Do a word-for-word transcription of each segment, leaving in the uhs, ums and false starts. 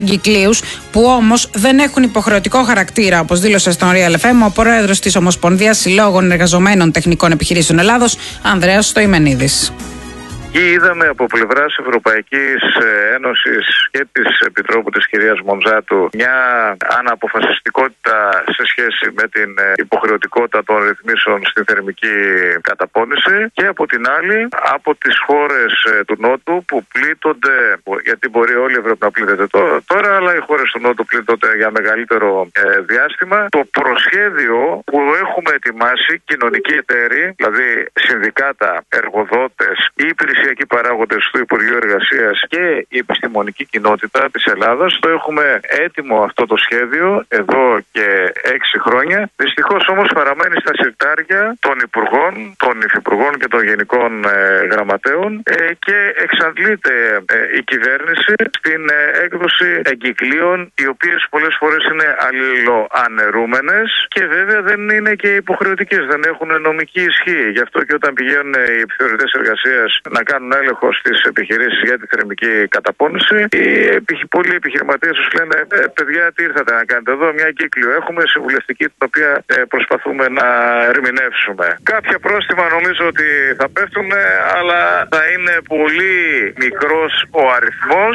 εγκυκλίους, που όμως δεν έχουν υποχρεωτικό χαρακτήρα, όπως δήλωσε στον Real εφ εμ ο πρόεδρος της Ομοσπονδίας Συλλόγων Εργαζομένων Τεχνικών Επιχειρήσεων Ελλάδος, Ανδρέας Στοημενίδης. Εκεί είδαμε από πλευράς Ευρωπαϊκής Ένωσης και της Επιτρόπου της κυρίας Μονζάτου μια αναποφασιστικότητα σε σχέση με την υποχρεωτικότητα των ρυθμίσεων στην θερμική καταπώνηση, και από την άλλη από τις χώρες του Νότου που πλήττονται, γιατί μπορεί όλη η Ευρώπη να πλήττεται τώρα, αλλά οι χώρες του Νότου πλήττονται για μεγαλύτερο διάστημα. Το προσχέδιο που έχουμε ετοιμάσει, κοινωνικοί εταίροι, δηλαδή συνδικάτα, εργοδότες, υπηρεσιακοί παράγοντες του Υπουργείου Εργασίας και η επιστημονική κοινότητα της Ελλάδας, το έχουμε έτοιμο αυτό το σχέδιο εδώ και έξι χρόνια. Δυστυχώς όμως παραμένει στα συρτάρια των Υπουργών, των Υφυπουργών και των Γενικών ε, Γραμματέων ε, και εξαντλείται ε, η κυβέρνηση στην ε, έκδοση εγκυκλίων, οι οποίες πολλές φορές είναι αλληλοαναιρούμενες και βέβαια δεν είναι και υποχρεωτικές, δεν έχουν νομική ισχύ. Γι' αυτό και όταν πηγαίνουν οι επιθεωρητές εργασίας να κάνουν έλεγχο στις επιχειρήσεις για τη θερμική καταπώνηση, οι πολλοί επιχειρηματίες τους λένε ε, παιδιά, τι ήρθατε να κάνετε εδώ, μια κύκλιο έχουμε συμβουλευτική, την οποία ε, προσπαθούμε να ερμηνεύσουμε. Κάποια πρόστιμα νομίζω ότι θα πέφτουν, αλλά θα είναι πολύ μικρός ο αριθμός.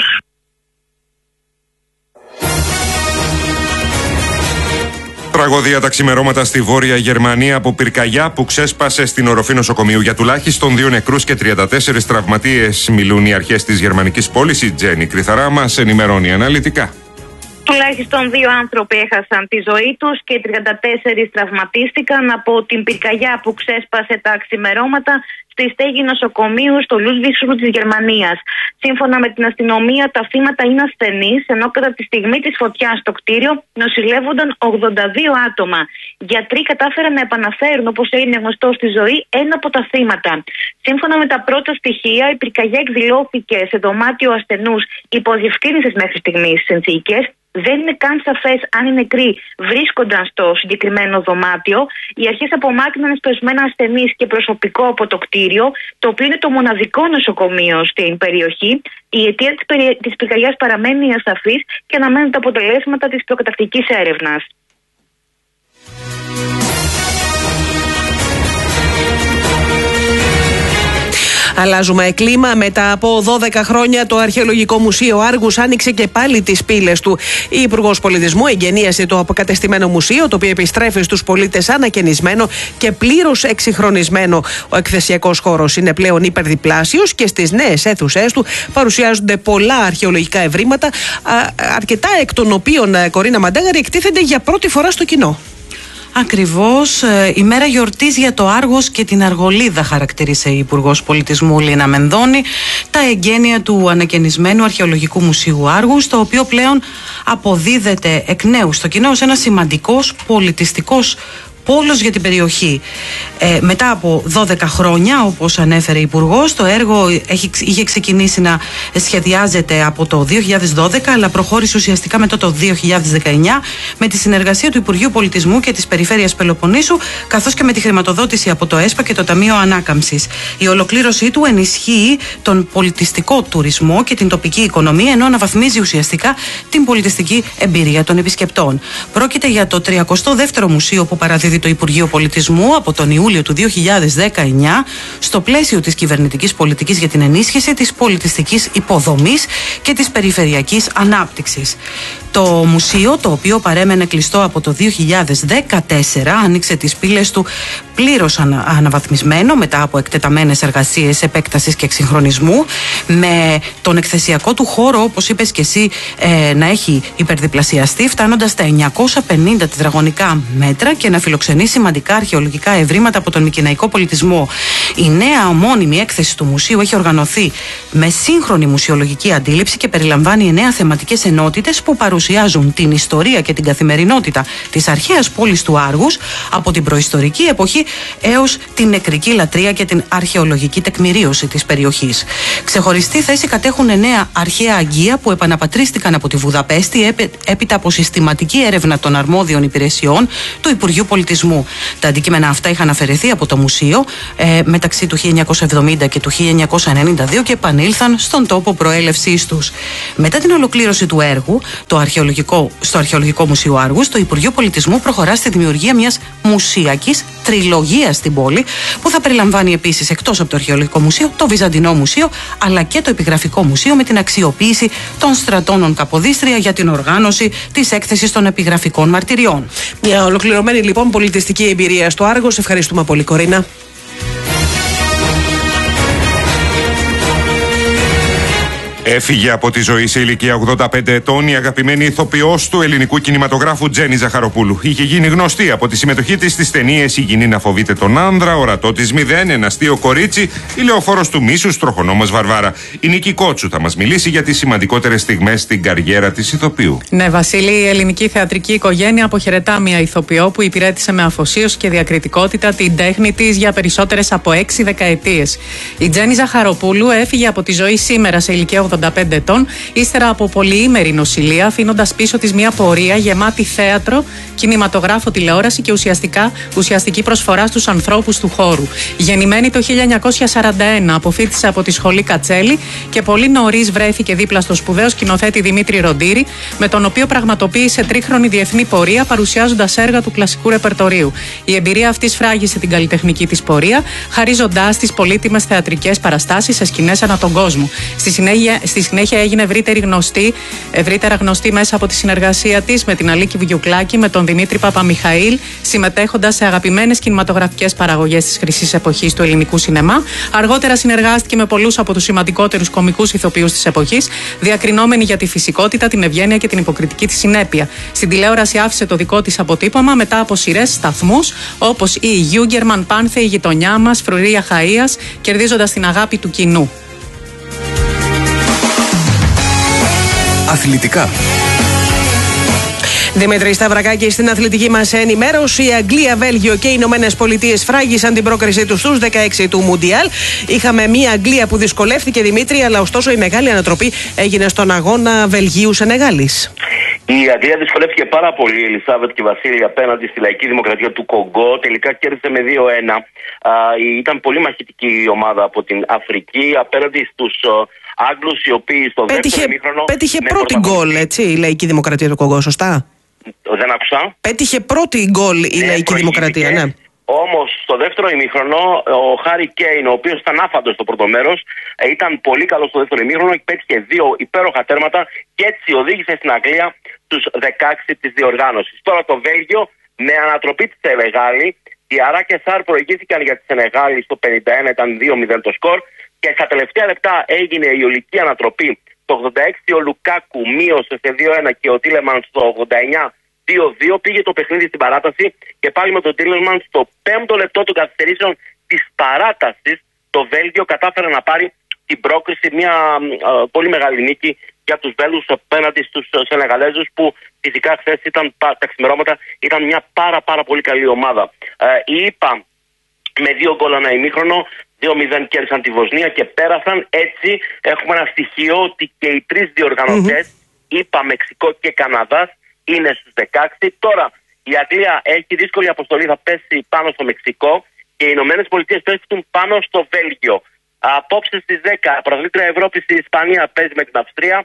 Τραγωδία τα ξημερώματα στη Βόρεια Γερμανία από πυρκαγιά που ξέσπασε στην οροφή νοσοκομείου. Για τουλάχιστον δύο νεκρούς και τριάντα τέσσερις τραυματίες μιλούν οι αρχές της γερμανικής πόλης. Η Τζέννη Κρυθαρά μας ενημερώνει αναλυτικά. Τουλάχιστον δύο άνθρωποι έχασαν τη ζωή τους και τριάντα τέσσερις τραυματίστηκαν από την πυρκαγιά που ξέσπασε τα ξημερώματα στη στέγη νοσοκομείου στο Λούντβιγκσμπουργκ της Γερμανίας. Σύμφωνα με την αστυνομία, τα θύματα είναι ασθενείς, ενώ κατά τη στιγμή της φωτιάς στο κτίριο νοσηλεύονταν ογδόντα δύο άτομα. Γιατροί κατάφεραν να επαναφέρουν, όπως έγινε γνωστό, στη ζωή ένα από τα θύματα. Σύμφωνα με τα πρώτα στοιχεία, η πυρκαγιά εκδηλώθηκε σε δωμάτιο ασθενούς υπό διευκρίνησης μέχρι στιγμής συνθήκες. Δεν είναι καν σαφές αν οι νεκροί βρίσκονταν στο συγκεκριμένο δωμάτιο. Οι αρχές απομάκρυναν σπεσμένα ασθενείς και προσωπικό από το κτίριο, το οποίο είναι το μοναδικό νοσοκομείο στην περιοχή. Η αιτία της πυρκαγιάς παραμένει ασαφής και αναμένουν τα αποτελέσματα της προκαταρκτικής έρευνας. Αλλάζουμε κλίμα. Μετά από δώδεκα χρόνια το Αρχαιολογικό Μουσείο Άργους άνοιξε και πάλι τις πύλες του. Η Υπουργός Πολιτισμού εγκαινίασε το αποκατεστημένο μουσείο, το οποίο επιστρέφει στους πολίτες ανακαινισμένο και πλήρως εξυγχρονισμένο. Ο εκθεσιακός χώρος είναι πλέον υπερδιπλάσιος και στις νέες αίθουσές του παρουσιάζονται πολλά αρχαιολογικά ευρήματα, αρκετά εκ των οποίων, Κορίνα Μαντέγαρη, εκτίθενται για πρώτη φορά στο κοινό. Ακριβώς, η μέρα γιορτής για το Άργος και την Αργολίδα, χαρακτήρισε η Υπουργός Πολιτισμού Λίνα Μενδώνη τα εγγένεια του ανακαινισμένου Αρχαιολογικού Μουσείου Άργους, το οποίο πλέον αποδίδεται εκ νέου στο κοινό ως ένα σημαντικός πολιτιστικός πόλος για την περιοχή. Ε, μετά από δώδεκα χρόνια, όπως ανέφερε η Υπουργός, το έργο έχει, είχε ξεκινήσει να σχεδιάζεται από το δύο χιλιάδες δώδεκα, αλλά προχώρησε ουσιαστικά μετά το δύο χιλιάδες δεκαεννιά με τη συνεργασία του Υπουργείου Πολιτισμού και της Περιφέρειας Πελοποννήσου, καθώς και με τη χρηματοδότηση από το ΕΣΠΑ και το Ταμείο Ανάκαμψης. Η ολοκλήρωσή του ενισχύει τον πολιτιστικό τουρισμό και την τοπική οικονομία, ενώ αναβαθμίζει ουσιαστικά την πολιτιστική εμπειρία των επισκεπτών. Πρόκειται για το τριακοστό δεύτερο μουσείο που παραδίδει το Υπουργείο Πολιτισμού από τον Ιούλιο του δύο χιλιάδες δεκαεννιά στο πλαίσιο της κυβερνητικής πολιτικής για την ενίσχυση της πολιτιστικής υποδομής και της περιφερειακής ανάπτυξης. Το μουσείο, το οποίο παρέμενε κλειστό από το δύο χιλιάδες δεκατέσσερα, άνοιξε τις πύλες του πλήρως ανα, αναβαθμισμένο μετά από εκτεταμένες εργασίες επέκτασης και εξυγχρονισμού, με τον εκθεσιακό του χώρο, όπως είπες και εσύ, ε, να έχει υπερδιπλασιαστεί, φτάνοντας στα εννιακόσια πενήντα τετραγωνικά μέτρα και να φιλοξενεί σημαντικά αρχαιολογικά ευρήματα από τον μικηναϊκό πολιτισμό. Η νέα ομώνυμη έκθεση του μουσείου έχει οργανωθεί με σύγχρονη μουσιολογική αντίληψη και περιλαμβάνει εννέα θεματικές ενότητες που παρουσιάζουν την ιστορία και την καθημερινότητα της αρχαίας πόλης του Άργους από την προϊστορική εποχή έως την νεκρική λατρεία και την αρχαιολογική τεκμηρίωση της περιοχής. Ξεχωριστή θέση κατέχουν εννέα αρχαία αγγεία που επαναπατρίστηκαν από τη Βουδαπέστη έπειτα από συστηματική έρευνα των αρμόδιων υπηρεσιών του Υπουργείου Πολιτισμού πολιτισμού. Τα αντικείμενα αυτά είχαν αφαιρεθεί από το μουσείο ε, μεταξύ του χίλια εννιακόσια εβδομήντα και του χίλια εννιακόσια ενενήντα δύο και επανήλθαν στον τόπο προέλευσής τους. Μετά την ολοκλήρωση του έργου, το αρχαιολογικό, στο Αρχαιολογικό Μουσείο Άργους, το Υπουργείο Πολιτισμού προχωρά στη δημιουργία μιας μουσιακής τριλογίας στην πόλη, που θα περιλαμβάνει επίσης, εκτός από το Αρχαιολογικό Μουσείο, το Βυζαντινό Μουσείο αλλά και το Επιγραφικό Μουσείο, με την αξιοποίηση των στρατώνων Καποδίστρια για την οργάνωση της έκθεσης των επιγραφικών μαρτυριών. Μια ολοκληρωμένη λοιπόν πολιτιστική εμπειρία στο Άργος. Ευχαριστούμε πολύ, Κορίνα. Έφυγε από τη ζωή σε ηλικία ογδόντα πέντε ετών η αγαπημένη ηθοποιός του ελληνικού κινηματογράφου Τζέννη Ζαχαροπούλου. Είχε γίνει γνωστή από τη συμμετοχή της στις ταινίες «Η γυνή να φοβείται τον άνδρα», «Ορατό της μηδέν», «Ένα αστείο κορίτσι», «Η λεωφόρος του μίσους», «Τροχονό μας Βαρβάρα». Η Νίκη Κότσου θα μας μιλήσει για τις σημαντικότερες στιγμές στην καριέρα της ηθοποιού. Ναι, Βασίλη, η ελληνική θεατρική οικογένεια αποχαιρετά μια ηθοποιό που υπηρέτησε με αφοσίωση και διακριτικότητα την τέχνη της για περισσότερες από έξι δεκαετίες. Η Τζέννη Ζαχαροπούλου έφυγε από τη ζωή σήμερα σε ηλικία ογδόντα πέντε ετών, ύστερα από πολυήμερη νοσηλεία, αφήνοντας πίσω της μια πορεία γεμάτη θέατρο, κινηματογράφο, τηλεόραση και ουσιαστικά, ουσιαστική προσφορά στους ανθρώπους του χώρου. Γεννημένη το χίλια εννιακόσια σαράντα ένα, αποφοίτησε από τη σχολή Κατσέλη και πολύ νωρίς βρέθηκε δίπλα στο σπουδαίο σκηνοθέτη Δημήτρη Ροντήρη, με τον οποίο πραγματοποίησε τρίχρονη διεθνή πορεία παρουσιάζοντας έργα του κλασικού ρεπερτορίου. Η εμπειρία αυτή σφράγισε την καλλιτεχνική της πορεία, χαρίζοντάς της πολύτιμες θεατρικές παραστάσεις σε σκηνές ανά τον κόσμο. Στη συνέχεια, στη συνέχεια έγινε ευρύτερη γνωστή, ευρύτερα γνωστή μέσα από τη συνεργασία της με την Αλίκη Βιουκλάκη, με τον Δημήτρη Παπαμιχαήλ, συμμετέχοντας σε αγαπημένες κινηματογραφικές παραγωγές της χρυσής εποχής του ελληνικού σινεμά. Αργότερα συνεργάστηκε με πολλούς από τους σημαντικότερους κομικούς ηθοποιούς της εποχής, διακρινόμενη για τη φυσικότητα, την ευγένεια και την υποκριτική της συνέπεια. Στην τηλεόραση άφησε το δικό της αποτύπωμα μετά από σειρές σταθμούς όπως η Γιούγκερμαν Πάνθε, η γειτονιά μας, Φρουρία Χαΐας, κερδίζοντας την αγάπη του κοινού. Αθλητικά. Δημήτρη Σταυρακάκη, στην αθλητική μας ενημέρωση. Η Αγγλία, Βέλγιο και οι Ηνωμένες Πολιτείες φράγισαν την πρόκρισή τους στους δεκαέξι του Μουντιάλ. Είχαμε μια Αγγλία που δυσκολεύτηκε, Δημήτρη, αλλά ωστόσο η μεγάλη ανατροπή έγινε στον αγώνα Βελγίου-Σενεγάλης. Η Αγγλία δυσκολεύτηκε πάρα πολύ, η Ελισάβετ και η Βασίλη, απέναντι στη Λαϊκή Δημοκρατία του Κονγκό. Τελικά κέρδισε με δύο ένα. Α, ήταν πολύ μαχητική η ομάδα από την Αφρική απέναντι στους Άγγλους, οι οποίοι στο πέτυχε, δεύτερο ημίχρονο. Πέτυχε πρώτη γκολ, έτσι, η Λαϊκή Δημοκρατία του Κονγκό, σωστά. Δεν άκουσα. Πέτυχε πρώτη γκολ η ναι, Λαϊκή Δημοκρατία, ναι. Όμως στο δεύτερο ημίχρονο ο Χάρι Κέιν, ο οποίος ήταν άφαντος στο πρώτο μέρος, ήταν πολύ καλός στο δεύτερο ημίχρονο και πέτυχε δύο υπέροχα τέρματα και έτσι οδήγησε στην Αγγλία τους δεκαέξι της διοργάνωσης. Τώρα το Βέλγιο με ανατροπή της Σενεγάλη, οι Αρά και Σάρ προηγήθηκαν για τη Σενεγάλη στο πενήντα ένα, ήταν δύο μηδέν το σκορ και στα τελευταία λεπτά έγινε η ολική ανατροπή. Το ογδόντα έξι ο Λουκάκου μείωσε σε δύο ένα και ο Τίλεμαν στο ογδόντα εννιά δύο δύο, πήγε το παιχνίδι στην παράταση και πάλι με τον Τίλεμαν στο πέμπτο λεπτό των καθυστερήσεων της παράτασης το Βέλγιο κατάφερε να πάρει την πρόκριση, μια α, πολύ μεγάλη νίκη για τους Βέλγους απέναντι στους Σενεγαλέζους, που φυσικά χθες ήταν, τα ξημερώματα ήταν μια πάρα πάρα πολύ καλή ομάδα. Ε, η ΙΠΑ με δύο γκολ ανά ημίχρονο, δύο μηδέν κέρδισαν τη Βοσνία και πέρασαν. Έτσι έχουμε ένα στοιχείο ότι και οι τρεις διοργανωτές, mm-hmm. ΙΠΑ, Μεξικό και Καναδάς, είναι στους δεκαέξι. Τώρα η Αγγλία έχει δύσκολη αποστολή, θα πέσει πάνω στο Μεξικό και οι Ηνωμένες Πολιτείες πέφτουν πάνω στο Βέλγιο. Απόψε στις δέκα, πρωταθλήτρια Ευρώπης η Ισπανία παίζει με την Αυστρία.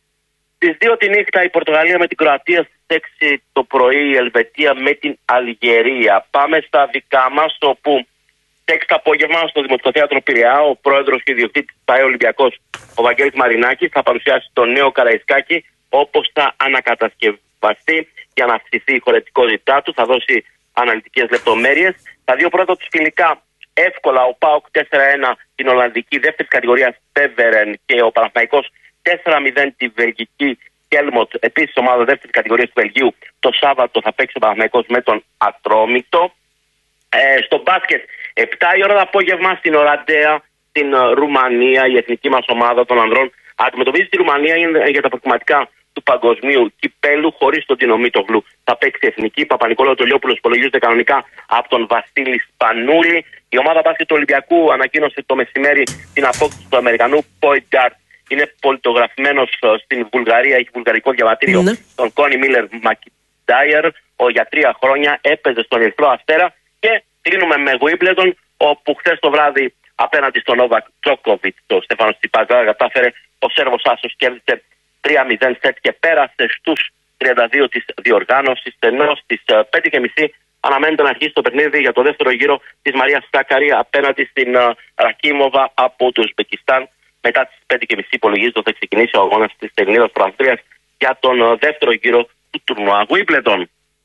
Στις δύο τη νύχτα η Πορτογαλία με την Κροατία, στις έξι το πρωί η Ελβετία με την Αλγερία. Πάμε στα δικά μας, όπου έξι το απόγευμα στο Δημοτικό Θέατρο Πειραιά ο πρόεδρος και ιδιοκτήτης της ΠΑΕ Ολυμπιακός, ο Βαγγέλης Μαρινάκης, θα παρουσιάσει το νέο Καραϊσκάκι, όπως θα ανακατασκευαστεί για να αυξηθεί η χωρητικότητά του, θα δώσει αναλυτικές λεπτομέρειες. Τα δύο πρώτα τους φιλικά εύκολα, ο ΠΑΟΚ τέσσερα ένα την Ολλανδική δεύτερη κατηγορία Στέβερεν και ο Παναθηναϊκός τέσσερα μηδέν τη Βελγική Κέλμοτ, επίσης ομάδα δεύτερη κατηγορία του Βελγίου. Το Σάββατο θα παίξει ο Παναθηναϊκός με τον Ατρόμητο. Ε, στο μπάσκετ, επτά η ώρα το απόγευμα στην Οραντέα, στην Ρουμανία, η εθνική μας ομάδα των ανδρών αντιμετωπίζει τη Ρουμανία για τα προκριματικά του παγκοσμίου κυπέλου χωρίς τον Τίνο Μήτογλου. Θα παίξει η εθνική. Παπα-Νικόλαου Τολιόπουλος υπολογίζεται κανονικά από τον Βασίλη Σπανούλη. Η ομάδα μπάσκετ του Ολυμπιακού ανακοίνωσε το μεσημέρι την απόκτηση του Αμερικανού Point Guard. Είναι πολιτογραφημένος στην Βουλγαρία, έχει βουλγαρικό διαβατήριο, mm-hmm. τον Κόνι Μίλλερ Ντάιερ, για τρία χρόνια έπαιζε στον Ερυθρό Αστέρα. Και κλείνουμε με Wimbledon, όπου χθες το βράδυ απέναντι στον Νόβακ Τζόκοβιτ, το Στέφανος Τσιπάζα, κατάφερε ο Σέρβος άσος, κέρδισε τρία μηδέν σετ και πέρασε στους τριάντα δύο της διοργάνωσης, ενώ στις πέντε και μισή αναμένεται να αρχίσει το παιχνίδι για το δεύτερο γύρο της Μαρίας Σάκαρη απέναντι στην Ρακίμοβα από το Ουσμπεκιστάν. Μετά τις πέντε και μισή υπολογίζεται ότι θα ξεκινήσει ο αγώνας της Ελληνίδας πρωταθλήτριας για τον δεύτερο γύρο του τουρνουά Wimbledon.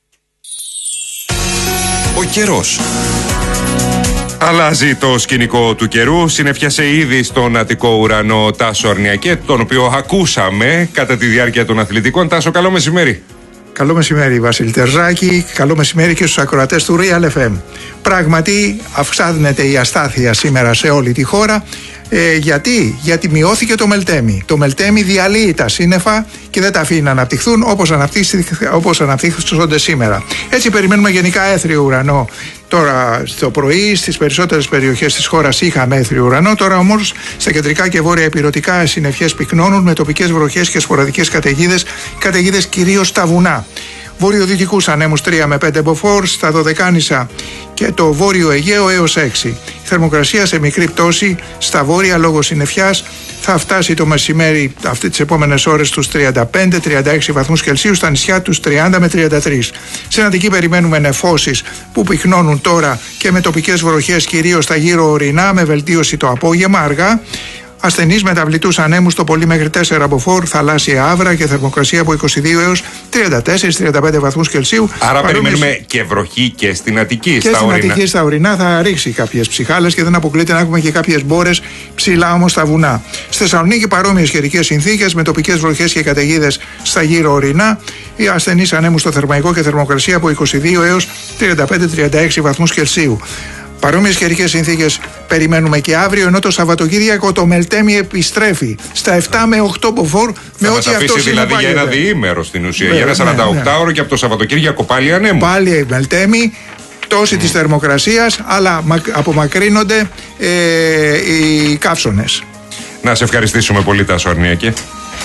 Ο καιρός. Αλλάζει το σκηνικό του καιρού. Συνεφιάσε ήδη στον Αττικό ουρανό Τάσο Αρνιακέ, τον οποίο ακούσαμε κατά τη διάρκεια των αθλητικών. Τάσο, καλό μεσημέρι. Καλό μεσημέρι, Βασίλη Τερζάκη. Καλό μεσημέρι και στους ακροατές του Real εφ εμ. Πράγματι, αυξάνεται η αστάθεια σήμερα σε όλη τη χώρα. Ε, γιατί? Γιατί μειώθηκε το μελτέμι. Το μελτέμι διαλύει τα σύννεφα και δεν τα αφήνει να αναπτυχθούν όπως, όπως αναπτύχθονται σήμερα. Έτσι περιμένουμε γενικά έθριο ουρανό. Τώρα στο πρωί στις περισσότερες περιοχές της χώρας είχαμε έθριο ουρανό. Τώρα όμως στα κεντρικά και βόρεια ηπειρωτικά συννεφιές πυκνώνουν με τοπικές βροχές και σποραδικές καταιγίδες, καταιγίδες κυρίως στα βουνά. Βορειοδυτικούς ανέμους τρία με πέντε μποφόρ, στα Δωδεκάνησα και το Βόρειο Αιγαίο έως έξι. Η θερμοκρασία σε μικρή πτώση στα βόρεια λόγω συννεφιάς θα φτάσει το μεσημέρι αυτές τις επόμενες ώρες στους τριάντα πέντε με τριάντα έξι βαθμούς Κελσίου, στα νησιά τους τριάντα με τριάντα τρία. Στην Αττική περιμένουμε νεφώσεις που πυκνώνουν τώρα και με τοπικές βροχές κυρίως στα γύρω ορεινά, με βελτίωση το απόγευμα αργά. Ασθενείς μεταβλητούς ανέμους το πολύ μέχρι τέσσερα μποφόρ, θαλάσσια άβρα και θερμοκρασία από είκοσι δύο έως τριάντα τέσσερα με τριάντα πέντε βαθμούς Κελσίου. Άρα περιμένουμε και βροχή και στην Αττική. Και στα στην ορεινά. Αττική στα ορεινά θα ρίξει κάποιες ψυχάλες και δεν αποκλείεται να έχουμε και κάποιες μπόρες ψηλά όμως στα βουνά. Στη Θεσσαλονίκη παρόμοιες καιρικές συνθήκες με τοπικές βροχές και καταιγίδες στα γύρω ορεινά. Οι ασθενείς ανέμους στο θερμαϊκό και θερμοκρασία από είκοσι δύο έως τριάντα πέντε με τριάντα έξι βαθμούς Κελσίου. Παρόμοιες καιρικές συνθήκες περιμένουμε και αύριο, ενώ το Σαββατοκύριακο το μελτέμι επιστρέφει στα επτά με οκτώ μποφόρ. Με ό,τι αυτό αφήσει δηλαδή για ένα διήμερο στην ουσία, ναι, για ένα σαρανταοκτάωρο ναι, ναι. Και από το Σαββατοκύριακο πάλι ανέμου. Πάλι μελτέμι, πτώση mm. της θερμοκρασίας, αλλά απομακρύνονται ε, οι καύσωνες. Να σε ευχαριστήσουμε πολύ, Τάσο Αρνιακέ.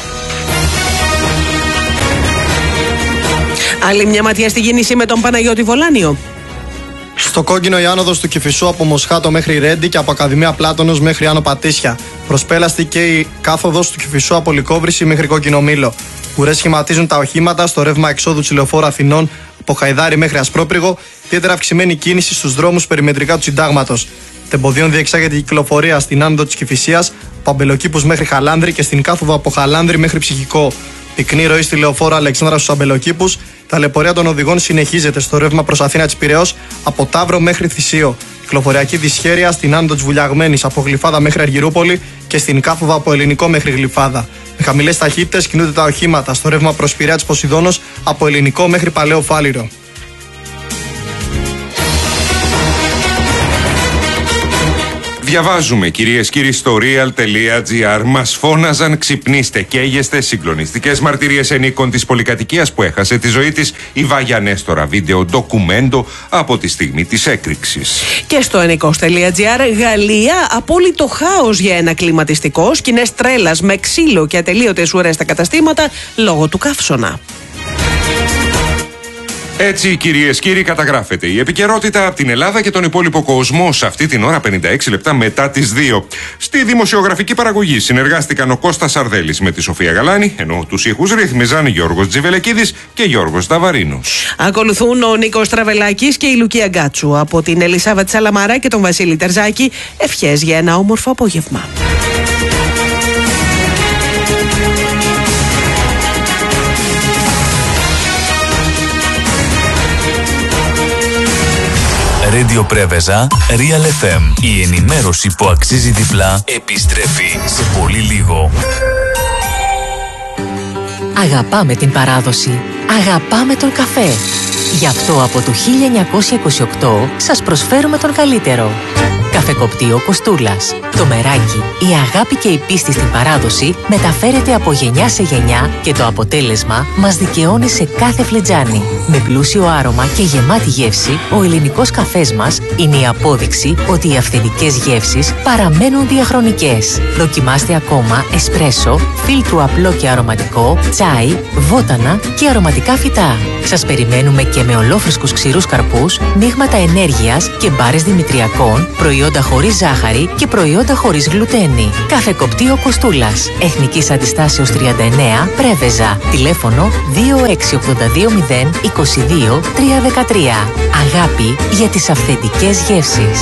Άλλη μια ματιά στη κίνηση με τον Παναγιώτη Βολάνιο. Στο κόκκινο η άνοδος του Κηφισού από Μοσχάτο μέχρι Ρέντι και από Ακαδημία Πλάτωνος μέχρι Άνω Πατήσια. Προσπέλαστη και η κάθοδος του Κηφισού από Λυκόβρηση μέχρι Κόκκινο Μήλο. Ουρές σχηματίζουν τα οχήματα στο ρεύμα εξόδου της λεωφόρου Αθηνών από Χαϊδάρι μέχρι Ασπρόπριγο, ιδιαίτερα αυξημένη κίνηση στους δρόμους περιμετρικά του Συντάγματος. Τεμποδίων διεξάγεται η κυκλοφορία στην άνοδο της Κηφισίας από Αμπελοκήπους μέχρι Χαλάνδρη και στην κάθοδο από Χαλάνδρη μέχρι Ψυχικό. Πυκνή ροή στη λεωφόρο Αλεξάνδρα στους Αμπελοκήπους. Η ταλαιπωρία των οδηγών συνεχίζεται στο ρεύμα προς Αθήνα της Πειραιώς από Ταύρο μέχρι Θησίο. Κυκλοφοριακή δυσχέρεια στην άνοδο της Βουλιαγμένης από Γλυφάδα μέχρι Αργυρούπολη και στην κάθοδο από Ελληνικό μέχρι Γλυφάδα. Με χαμηλές ταχύτητες κινούνται τα οχήματα στο ρεύμα προς Πειραιά της Ποσειδώνος από Ελληνικό μέχρι Παλαιό Φάληρο. Διαβάζουμε, κυρίες και κύριοι, στο real.gr. Μας φώναζαν ξυπνήστε, καίγεστε, συγκλονιστικές μαρτυρίες ενίκων της πολυκατοικίας που έχασε τη ζωή της η Βάγια Νέστορα. Βίντεο ντοκουμέντο από τη στιγμή της έκρηξης. Και στο ενικός.gr, Γαλλία, απόλυτο χάος για ένα κλιματιστικό, σκηνές τρέλας με ξύλο και ατελείωτες ουρές στα καταστήματα λόγω του καύσωνα. Έτσι, κυρίες και κύριοι, καταγράφεται η επικαιρότητα από την Ελλάδα και τον υπόλοιπο κόσμο σε αυτή την ώρα, πενήντα έξι λεπτά μετά τις δύο. Στη δημοσιογραφική παραγωγή συνεργάστηκαν ο Κώστας Σαρδέλης με τη Σοφία Γαλάνη, ενώ τους ήχους ρύθμιζαν Γιώργος Τζιβελεκίδης και Γιώργος Ταβαρίνος. Ακολουθούν ο Νίκος Τραβελάκης και η Λουκία Γκάτσου. Από την Ελισάβα Τσαλαμαρά και τον Βασίλη Τερζάκη, ευχές για ένα όμορφο απόγευμα. Radio Πρέβεζα, Real εφ εμ. Η ενημέρωση που αξίζει διπλά επιστρέφει σε πολύ λίγο. Αγαπάμε την παράδοση. Αγαπάμε τον καφέ. Γι' αυτό από το χίλια εννιακόσια είκοσι οκτώ σας προσφέρουμε τον καλύτερο. Καφέ Καφεκοπτείο Κοστούλας. Το μεράκι, η αγάπη και η πίστη στην παράδοση μεταφέρεται από γενιά σε γενιά και το αποτέλεσμα μας δικαιώνει σε κάθε φλιτζάνι. Με πλούσιο άρωμα και γεμάτη γεύση, ο ελληνικός καφές μας είναι η απόδειξη ότι οι αυθεντικές γεύσεις παραμένουν διαχρονικές. Δοκιμάστε ακόμα εσπρέσο, φίλτρου απλό και αρωματικό, τσάι, βότανα και αρωματικά φυτά. Σας περιμένουμε και με ολόφρυσκους ξηρούς καρπούς, μείγματα ενέργειας και μπάρες δημητριακών, προϊόντα χωρίς ζάχαρη και προϊόντα χωρίς γλουτένη. Καφεκοπτείο Κοστούλας. Εθνικής Αντιστάσεως τριάντα εννέα, Πρέβεζα. Τηλέφωνο δύο έξι ογδόντα δύο μηδέν είκοσι δύο τριακόσια δεκατρία. Αγάπη για τις αυθεντικές γεύσεις.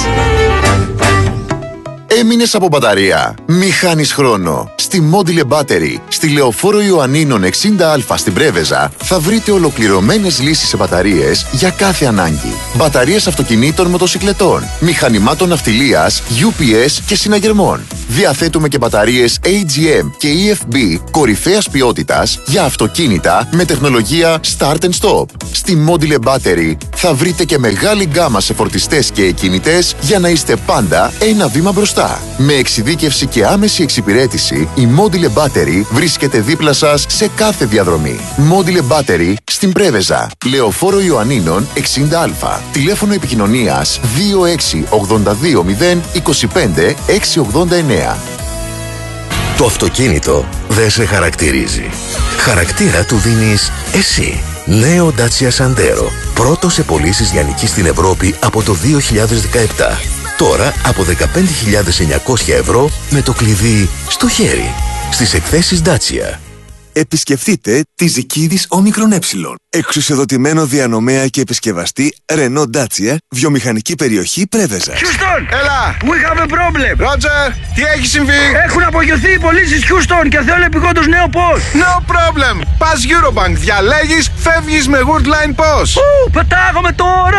Έμεινες από μπαταρία? Μη χάνεις χρόνο. Στη Module Battery, στη Λεωφόρο Ιωαννίνων εξήντα α στην Πρέβεζα, θα βρείτε ολοκληρωμένες λύσεις σε μπαταρίες για κάθε ανάγκη. Μπαταρίες αυτοκινήτων, μοτοσικλετών, μηχανημάτων ναυτιλίας, γιου πι ες και συναγερμών. Διαθέτουμε και μπαταρίες έι τζι εμ και ι εφ μπι κορυφαίας ποιότητας για αυτοκίνητα με τεχνολογία Start and Stop. Στη Module Battery θα βρείτε και μεγάλη γκάμα σε φορτιστές και εκκινητές για να είστε πάντα ένα βήμα μπροστά. Με εξειδίκευση και άμεση εξυπηρέτηση, η Module Battery βρίσκεται δίπλα σας σε κάθε διαδρομή. Module Battery στην Πρέβεζα, Λεωφόρο Ιωαννίνων εξήντα α. Τηλέφωνο επικοινωνίας δύο έξι ογδόντα δύο μηδέν είκοσι πέντε εξακόσια ογδόντα εννέα. Το αυτοκίνητο δεν σε χαρακτηρίζει. Χαρακτήρα του δίνεις εσύ. Νέο Dacia Sandero. Πρώτο σε πωλήσεις λιανικής στην Ευρώπη από το δύο χιλιάδες δεκαεπτά. Τώρα από δεκαπέντε χιλιάδες εννιακόσια ευρώ με το κλειδί στο χέρι. Στις εκθέσεις Dacia. Επισκεφτείτε τη Ζικίδης Όμικρον Ε. Εξουσιοδοτημένο διανομέα και επισκευαστή Renault Dacia, βιομηχανική περιοχή Πρέβεζα. Houston! Έλα! We have a problem! Roger! Τι έχει συμβεί? Έχουν απογειωθεί οι πωλήσεις Houston και θέλω επειγόντως νέο post! No problem! Πας Eurobank, διαλέγεις, φεύγεις με Woodline Post! Ου, πετάγομαι τώρα!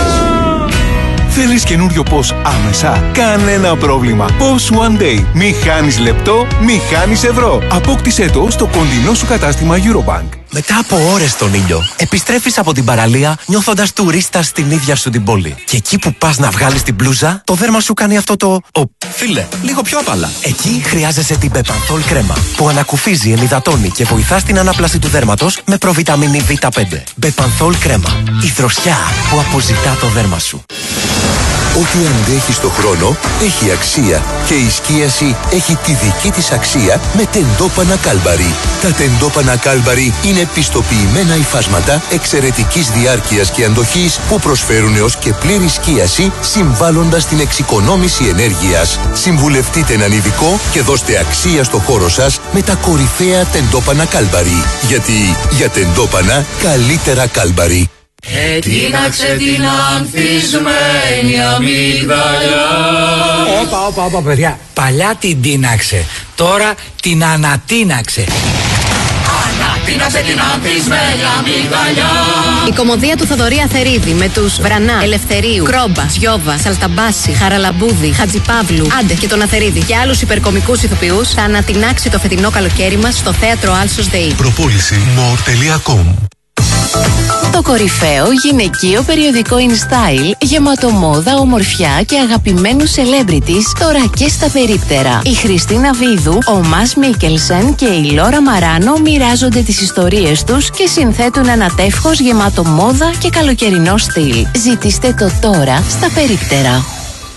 Θέλεις καινούριο πώς άμεσα? Κανένα πρόβλημα. Πώς One Day. Μη χάνεις λεπτό, μη χάνεις ευρώ. Απόκτησέ το στο κοντινό σου κατάστημα Eurobank. Μετά από ώρες στον ήλιο, επιστρέφεις από την παραλία νιώθοντας τουρίστας στην ίδια σου την πόλη. Και εκεί που πας να βγάλεις την μπλούζα, το δέρμα σου κάνει αυτό το... Ο, φίλε, λίγο πιο απαλά. Εκεί χρειάζεσαι την Bepanthol κρέμα, που ανακουφίζει, ενυδατώνει και βοηθά στην ανάπλαση του δέρματος με προβιταμίνη βι πέντε. Bepanthol κρέμα. Η δροσιά που αποζητά το δέρμα σου. Ό,τι αντέχει στο χρόνο έχει αξία και η σκίαση έχει τη δική της αξία με τεντόπανα Κάλμπαρι. Τα τεντόπανα Κάλμπαρι είναι πιστοποιημένα υφάσματα εξαιρετικής διάρκειας και αντοχής που προσφέρουν έως και πλήρη σκίαση συμβάλλοντας στην εξοικονόμηση ενέργειας. Συμβουλευτείτε έναν ειδικό και δώστε αξία στο χώρο σας με τα κορυφαία τεντόπανα Κάλμπαρι. Γιατί για τεντόπανα καλύτερα Κάλμπαρι. Ετίναξε την ανθισμένη αμύγδαλια. Όπα, όπα, όπα παιδιά. Παλιά την τίναξε, τώρα την ανατίναξε. Ανατίναξε την ανθισμένη αμύγδαλια. Η κωμωδία του Θοδωρή Αθερίδη με τους Βρανά, Ελευθερίου, Κρόμπα, Τζιόβα, Σαλταμπάση, Χαραλαμπούδη, Χατζιπαύλου, Άντε και τον Αθερίδη και άλλους υπερκομικούς ηθοποιούς θα ανατινάξει το φετινό καλοκαίρι μας στο θέατρο Άλσος ΔΕΗ. Προπόληση μο τελεία κομ. Το κορυφαίο γυναικείο περιοδικό InStyle, γεμάτο μόδα, ομορφιά και αγαπημένους celebrities, τώρα και στα περίπτερα. Η Χριστίνα Βίδου, ο Μας Μίκελσεν και η Λόρα Μαράνο μοιράζονται τις ιστορίες τους και συνθέτουν ένα τεύχος γεμάτο μόδα και καλοκαιρινό στυλ. Ζητήστε το τώρα στα περίπτερα.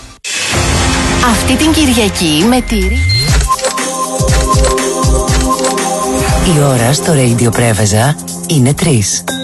Αυτή την Κυριακή με τύρι... Η ώρα στο Radio Πρέβεζα είναι τρεις.